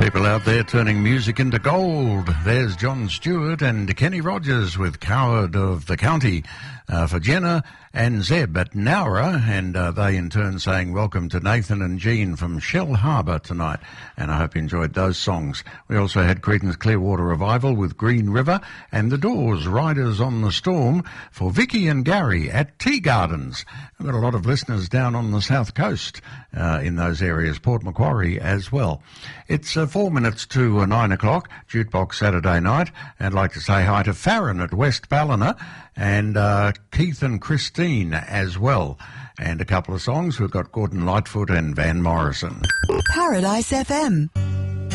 People out there turning music into gold. There's John Stewart and Kenny Rogers with Coward of the County for Jenna and Zeb at Nowra, and they in turn saying welcome to Nathan and Jean from Shell Harbour tonight, and I hope you enjoyed those songs. We also had Creedence Clearwater Revival with Green River, and The Doors, Riders on the Storm for Vicky and Gary at Tea Gardens. We've got a lot of listeners down on the south coast in those areas, Port Macquarie as well. It's 4 minutes to 9 o'clock, Jukebox Saturday night, and I'd like to say hi to Farron at West Ballina and Keith and Christine as well. And a couple of songs, we've got Gordon Lightfoot and Van Morrison. Paradise FM.